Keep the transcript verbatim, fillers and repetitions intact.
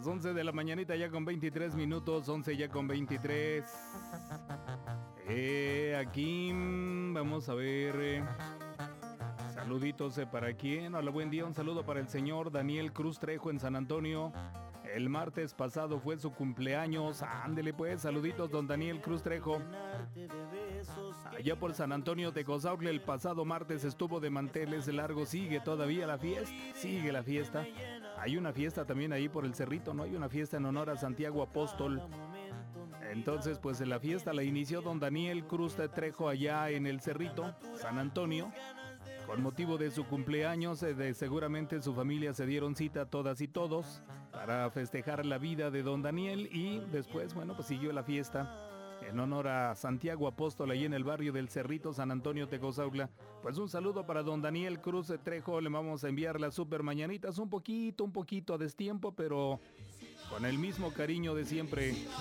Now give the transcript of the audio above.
Las once de la mañanita ya con veintitrés minutos, once ya con veintitrés. Eh, aquí vamos a ver. Eh, saluditos eh, para quién. Hola, buen día. Un saludo para el señor Daniel Cruz Trejo en San Antonio. El martes pasado fue su cumpleaños. Ándele pues, saluditos, don Daniel Cruz Trejo. Allá por San Antonio de Cozautla el pasado martes estuvo de manteles largos. Sigue todavía la fiesta. Sigue la fiesta. Hay una fiesta también ahí por el Cerrito, ¿no? Hay una fiesta en honor a Santiago Apóstol. Entonces, pues la fiesta la inició don Daniel Cruz Trejo allá en el Cerrito, San Antonio. Con motivo de su cumpleaños, de seguramente su familia se dieron cita todas y todos para festejar la vida de don Daniel y después, bueno, pues siguió la fiesta en honor a Santiago Apóstol ahí en el barrio del Cerrito, San Antonio, Tecozautla. Pues un saludo para don Daniel Cruz Trejo. Le vamos a enviar las super mañanitas un poquito, un poquito a destiempo, pero con el mismo cariño de siempre.